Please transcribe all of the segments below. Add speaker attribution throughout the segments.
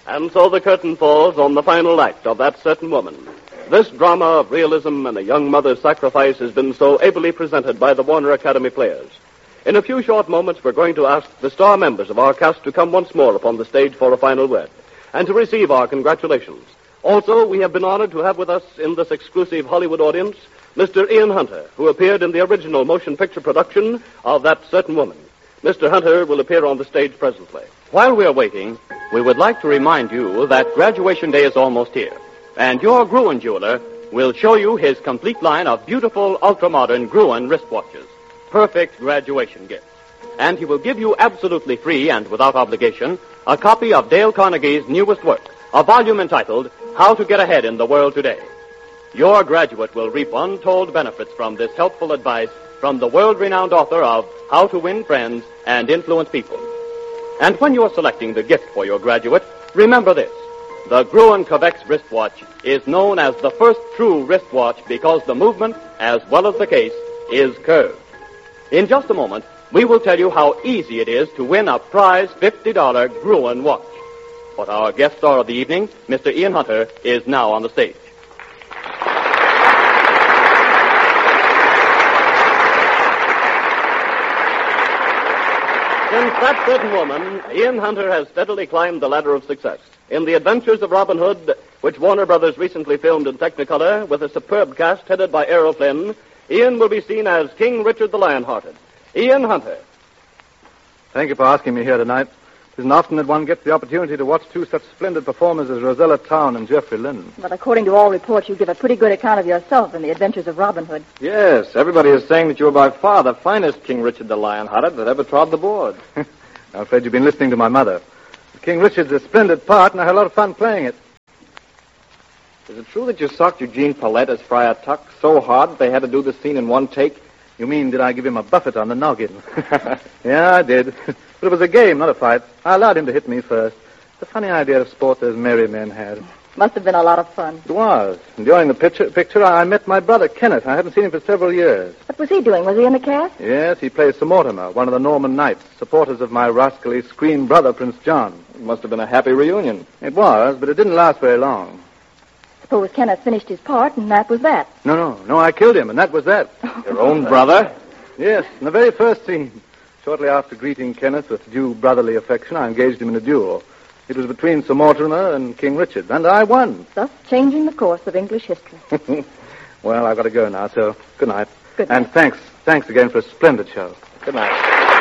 Speaker 1: And so the curtain falls on the final act of That Certain Woman. This drama of realism and a young mother's sacrifice has been so ably presented by the Warner Academy players. In a few short moments, we're going to ask the star members of our cast to come once more upon the stage for a final word and to receive our congratulations. Also, we have been honored to have with us in this exclusive Hollywood audience Mr. Ian Hunter, who appeared in the original motion picture production of That Certain Woman. Mr. Hunter will appear on the stage presently.
Speaker 2: While we're waiting, we would like to remind you that graduation day is almost here, and your Gruen jeweler will show you his complete line of beautiful, ultra-modern Gruen wristwatches. Perfect graduation gifts. And he will give you absolutely free and without obligation a copy of Dale Carnegie's newest work, a volume entitled How to Get Ahead in the World Today. Your graduate will reap untold benefits from this helpful advice from the world-renowned author of How to Win Friends and Influence People. And when you're selecting the gift for your graduate, remember this. The Gruen Covex wristwatch is known as the first true wristwatch because the movement, as well as the case, is curved. In just a moment, we will tell you how easy it is to win a prize $50 Gruen watch. But our guest star of the evening, Mr. Ian Hunter, is now on the stage.
Speaker 1: Since That Certain Woman, Ian Hunter has steadily climbed the ladder of success. In The Adventures of Robin Hood, which Warner Brothers recently filmed in Technicolor with a superb cast headed by Errol Flynn, Ian will be seen as King Richard the Lionhearted. Ian Hunter.
Speaker 3: Thank you for asking me here tonight. It isn't often that one gets the opportunity to watch two such splendid performers as Rosella Town and Geoffrey Lynn.
Speaker 4: But according to all reports, you give a pretty good account of yourself in The Adventures of Robin Hood.
Speaker 5: Yes, everybody is saying that you were by far the finest King Richard the Lionhearted that ever trod the board.
Speaker 3: I'm afraid you've been listening to my mother. King Richard's a splendid part, and I had a lot of fun playing it.
Speaker 5: Is it true that you socked Eugene Paulette as Friar Tuck so hard that they had to do the scene in one take?
Speaker 3: You mean, did I give him a buffet on the noggin? Yeah, I did. But it was a game, not a fight. I allowed him to hit me first. It's a funny idea of sport those merry men had.
Speaker 4: Must have been a lot of fun.
Speaker 3: It was. And during the picture, I met my brother, Kenneth. I hadn't seen him for several years.
Speaker 4: What was he doing? Was he in the cast?
Speaker 3: Yes, he plays Sir Mortimer, one of the Norman knights, supporters of my rascally screen brother, Prince John.
Speaker 5: It must have been a happy reunion.
Speaker 3: It was, but it didn't last very long.
Speaker 4: Suppose Kenneth finished his part, and that was that.
Speaker 3: No, I killed him, and that was that.
Speaker 5: Your own brother?
Speaker 3: Yes, in the very first scene. Shortly after greeting Kenneth with due brotherly affection, I engaged him in a duel. It was between Sir Mortimer and King Richard, and I won.
Speaker 4: Thus changing the course of English history.
Speaker 3: Well, I've got to go now, so good night.
Speaker 4: Good night.
Speaker 3: And thanks again for a splendid show.
Speaker 5: Good night.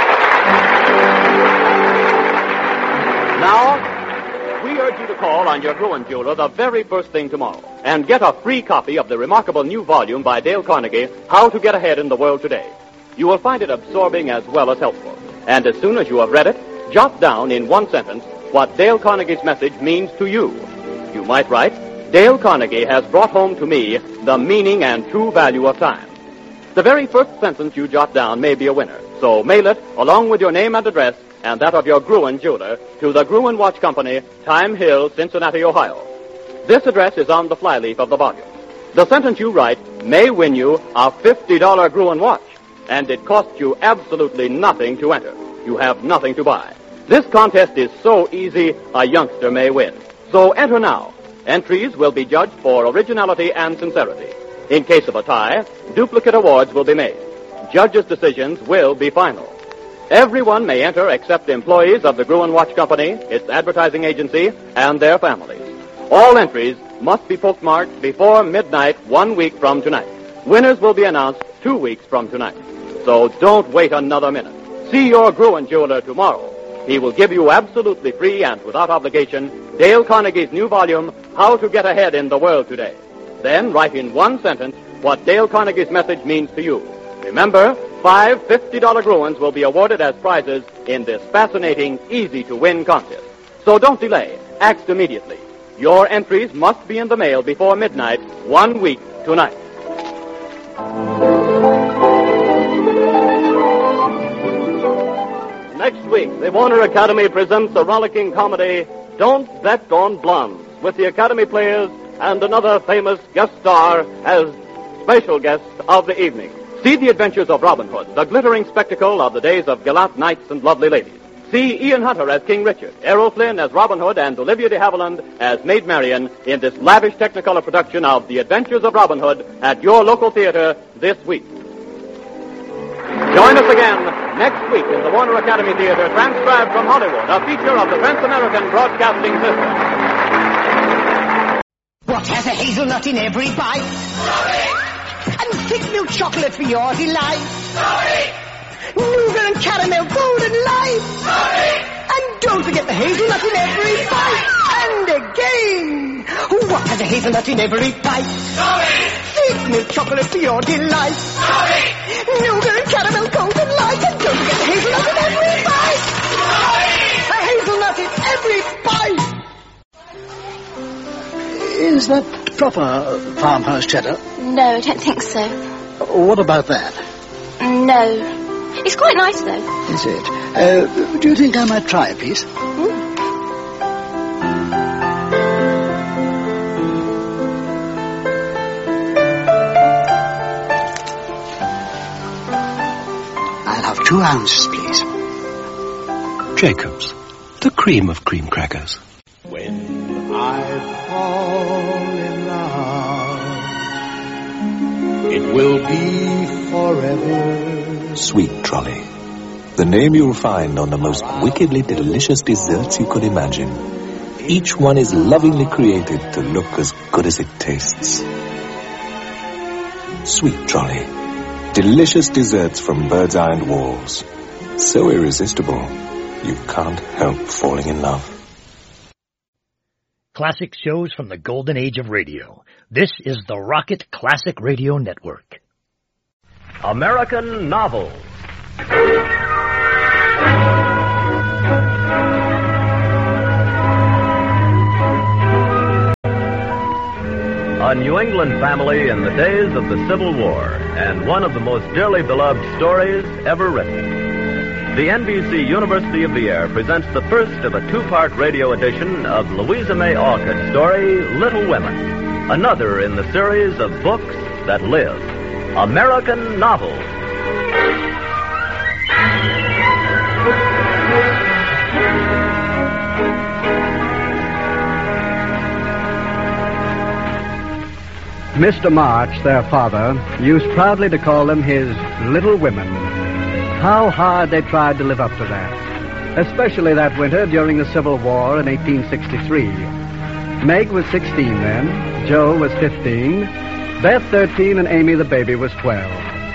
Speaker 2: Now, we urge you to call on your Gruen jeweler the very first thing tomorrow and get a free copy of the remarkable new volume by Dale Carnegie, How to Get Ahead in the World Today. You will find it absorbing as well as helpful. And as soon as you have read it, jot down in one sentence what Dale Carnegie's message means to you. You might write, Dale Carnegie has brought home to me the meaning and true value of time. The very first sentence you jot down may be a winner. So mail it, along with your name and address, and that of your Gruen jeweler, to the Gruen Watch Company, Time Hill, Cincinnati, Ohio. This address is on the flyleaf of the volume. The sentence you write may win you a $50 Gruen watch, and it costs you absolutely nothing to enter. You have nothing to buy. This contest is so easy, a youngster may win. So enter now. Entries will be judged for originality and sincerity. In case of a tie, duplicate awards will be made. Judges' decisions will be final. Everyone may enter except employees of the Gruen Watch Company, its advertising agency, and their families. All entries must be postmarked before midnight 1 week from tonight. Winners will be announced 2 weeks from tonight. So don't wait another minute. See your Gruen jeweler tomorrow. He will give you absolutely free and without obligation Dale Carnegie's new volume, How to Get Ahead in the World Today. Then write in one sentence what Dale Carnegie's message means to you. Remember, 5 $50 Gruens will be awarded as prizes in this fascinating, easy-to-win contest. So don't delay. Act immediately. Your entries must be in the mail before midnight 1 week tonight.
Speaker 1: Next week, the Warner Academy presents the rollicking comedy, Don't Bet on Blondes, with the Academy players and another famous guest star as special guest of the evening.
Speaker 2: See The Adventures of Robin Hood, the glittering spectacle of the days of gallant knights and lovely ladies. See Ian Hunter as King Richard, Errol Flynn as Robin Hood, and Olivia de Havilland as Maid Marian in this lavish Technicolor production of The Adventures of Robin Hood at your local theater this week. Join us again next week in the Warner Academy Theater, transcribed from Hollywood, a feature of the Trans-American Broadcasting System.
Speaker 6: What has a hazelnut in every bite? Sorry. And thick milk chocolate for your delight? Sorry. Nougat and caramel golden light? Sorry. And don't forget the hazelnut in every bite. And again, what has a hazelnut in every bite? Sorry. Thick milk chocolate for your delight? Sorry. Nougat and caramel golden light. And don't forget the hazelnut in every bite. Sorry. A hazelnut in every bite.
Speaker 7: Is that proper farmhouse cheddar?
Speaker 8: No, I don't think so.
Speaker 7: What about that?
Speaker 8: No. It's quite nice, though.
Speaker 7: Is it? Do you think I might try a piece? I'll have 2 ounces, please.
Speaker 9: Jacob's, the cream of cream crackers.
Speaker 10: When I fall in love, it will be forever.
Speaker 9: Sweet Trolley, the name you'll find on the most wickedly delicious desserts you could imagine. Each one is lovingly created to look as good as it tastes. Sweet Trolley, delicious desserts from Bird's Eye and Walls. So irresistible, you can't help falling in love.
Speaker 11: Classic shows from the golden age of radio. This is the Rocket Classic Radio Network.
Speaker 2: American Novels. A New England family in the days of the Civil War, and one of the most dearly beloved stories ever written. The NBC University of the Air presents the first of a 2-part radio edition of Louisa May Alcott's story, Little Women, another in the series of books that live. American Novels.
Speaker 12: Mr. March, their father, used proudly to call them his little women. How hard they tried to live up to that, especially that winter during the Civil War in 1863. Meg was 16 then, Joe was 15, Beth 13, and Amy the baby was 12.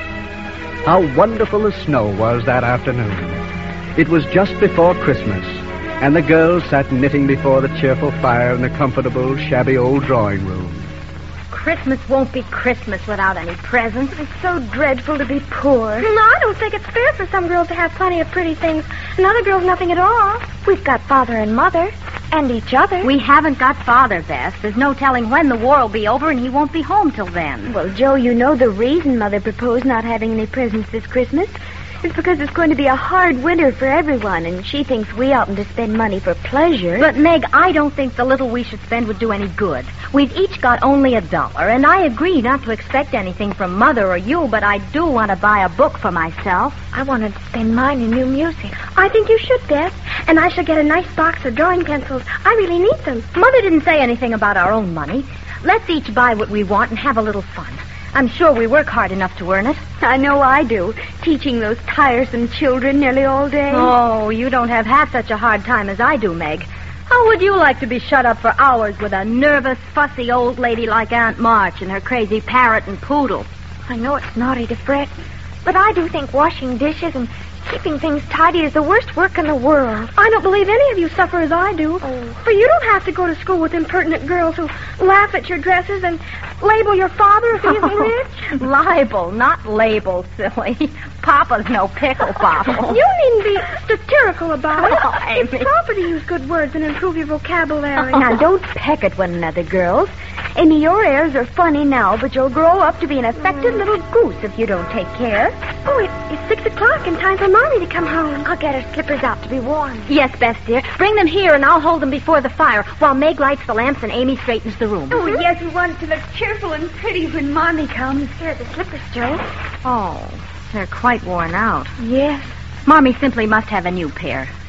Speaker 12: How wonderful the snow was that afternoon. It was just before Christmas, and the girls sat knitting before the cheerful fire in the comfortable, shabby old drawing room.
Speaker 13: Christmas won't be Christmas without any presents. It's so dreadful to be poor.
Speaker 14: No, I don't think it's fair for some girls to have plenty of pretty things and other girls nothing at all. We've got Father and Mother and each other.
Speaker 13: We haven't got Father, Beth. There's no telling when the war will be over, and he won't be home till then.
Speaker 14: Well, Joe, you know the reason Mother proposed not having any presents this Christmas. It's because it's going to be a hard winter for everyone, and she thinks we oughtn't to spend money for pleasure.
Speaker 13: But, Meg, I don't think the little we should spend would do any good. We've each got only $1, and I agree not to expect anything from Mother or you, but I do want to buy a book for myself.
Speaker 14: I wanted to spend mine in new music. I think you should, Beth. And I shall get a nice box of drawing pencils. I really need them.
Speaker 13: Mother didn't say anything about our own money. Let's each buy what we want and have a little fun. I'm sure we work hard enough to earn it.
Speaker 14: I know I do, teaching those tiresome children nearly all day.
Speaker 13: Oh, you don't have half such a hard time as I do, Meg. How would you like to be shut up for hours with a nervous, fussy old lady like Aunt March and her crazy parrot and poodle?
Speaker 14: I know it's naughty to fret, but I do think washing dishes and keeping things tidy is the worst work in the world. I don't believe any of you suffer as I do. Oh. For you don't have to go to school with impertinent girls who laugh at your dresses and label your father if he isn't rich.
Speaker 13: Libel, not label, silly. Papa's no pickle bottle.
Speaker 14: You needn't be satirical about it.
Speaker 13: Oh, Amy.
Speaker 14: It's proper to use good words and improve your vocabulary.
Speaker 13: Now, don't peck at one another, girls.
Speaker 14: Amy, your airs are funny now, but you'll grow up to be an affected little goose if you don't take care. Oh, it's 6 o'clock and time for Mommy to come home. I'll get her slippers out to be warm.
Speaker 13: Yes, Beth, dear. Bring them here, and I'll hold them before the fire while Meg lights the lamps and Amy straightens the room.
Speaker 14: Oh, yes, we want it to look cheerful and pretty when Mommy comes. Here are the slippers, Joe.
Speaker 13: Oh, they're quite worn out.
Speaker 14: Yes.
Speaker 13: Mommy simply must have a new pair.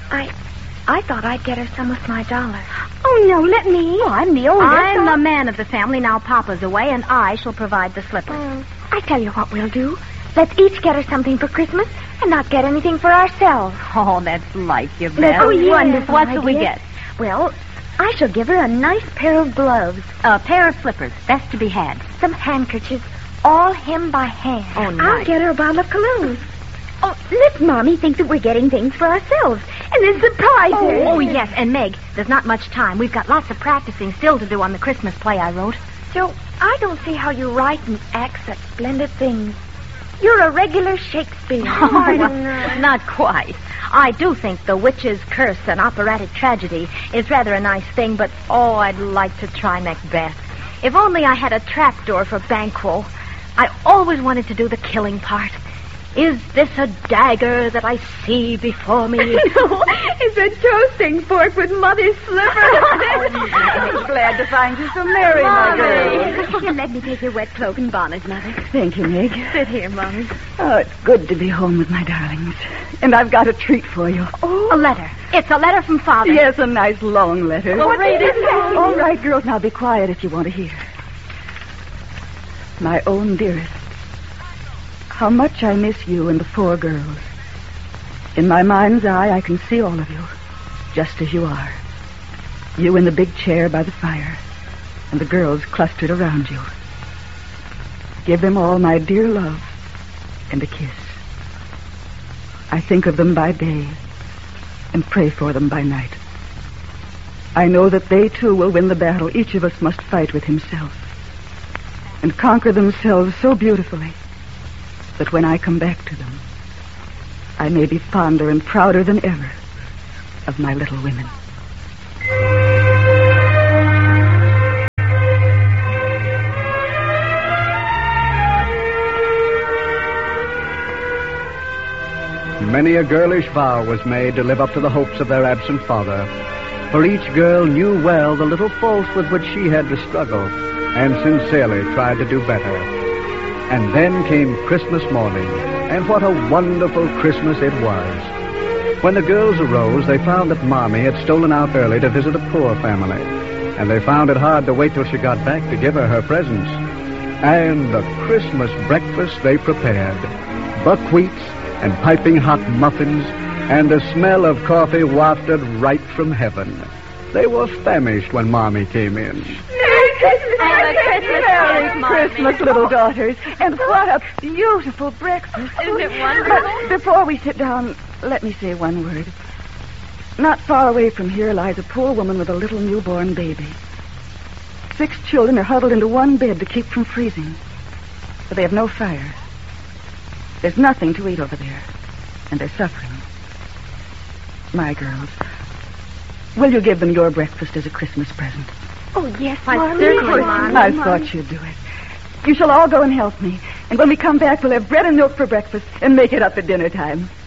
Speaker 14: I thought I'd get her some with my dollar. Oh, no, let me.
Speaker 13: Oh, I'm the oldest. I'm the man of the family. Now Papa's away, and I shall provide the slippers.
Speaker 14: I tell you what we'll do. Let's each get her something for Christmas and not get anything for ourselves.
Speaker 13: Oh, that's like you, Beth.
Speaker 14: Oh, yeah. Wonderful.
Speaker 13: What shall we get?
Speaker 14: Well, I shall give her a nice pair of gloves.
Speaker 13: A pair of slippers. Best to be had.
Speaker 14: Some handkerchiefs, all hemmed by hand.
Speaker 13: Oh, nice.
Speaker 14: I'll get her a bottle of cologne. Oh, let Mommy think that we're getting things for ourselves. And then surprise her.
Speaker 13: Oh, yes. And, Meg, there's not much time. We've got lots of practicing still to do on the Christmas play I wrote.
Speaker 14: Joe, I don't see how you write and act such splendid things. You're a regular Shakespeare.
Speaker 13: Not quite. I do think The Witch's Curse, an operatic tragedy, is rather a nice thing, but, I'd like to try Macbeth. If only I had a trapdoor for Banquo. I always wanted to do the killing part. Is this a dagger that I see before me?
Speaker 14: No, it's a toasting fork with Mother's slippers.
Speaker 15: I'm glad to find you so merry, my girl.
Speaker 14: Here, let me take your wet cloak and bonnet, Mother.
Speaker 15: Thank you, Meg.
Speaker 14: Sit here, Mommy.
Speaker 15: Oh, it's good to be home with my darlings. And I've got a treat for you.
Speaker 13: Oh, a letter. It's a letter from Father.
Speaker 15: Yes, a nice long letter.
Speaker 14: Well, read it.
Speaker 15: All right, girls, now be quiet if you want to hear. My own dearest. How much I miss you and the 4 girls. In my mind's eye, I can see all of you, just as you are. You in the big chair by the fire, and the girls clustered around you. Give them all my dear love and a kiss. I think of them by day and pray for them by night. I know that they, too, will win the battle each of us must fight with himself and conquer themselves so beautifully that when I come back to them, I may be fonder and prouder than ever of my little women.
Speaker 12: Many a girlish vow was made to live up to the hopes of their absent father, for each girl knew well the little faults with which she had to struggle, and sincerely tried to do better. And then came Christmas morning, and what a wonderful Christmas it was. When the girls arose, they found that Mommy had stolen out early to visit a poor family, and they found it hard to wait till she got back to give her presents. And the Christmas breakfast they prepared, buckwheats and piping hot muffins, and the smell of coffee wafted right from heaven. They were famished when Mommy came in.
Speaker 15: Merry Christmas, little daughters. And what a beautiful breakfast.
Speaker 14: Isn't it wonderful?
Speaker 15: But before we sit down, let me say one word. Not far away from here lies a poor woman with a little newborn baby. 6 children are huddled into one bed to keep from freezing. But they have no fire. There's nothing to eat over there. And they're suffering. My girls, will you give them your breakfast as a Christmas present?
Speaker 14: Oh, yes,
Speaker 13: I certainly, Mom.
Speaker 15: I thought you'd do it. You shall all go and help me. And when we come back, we'll have bread and milk for breakfast and make it up at dinner time.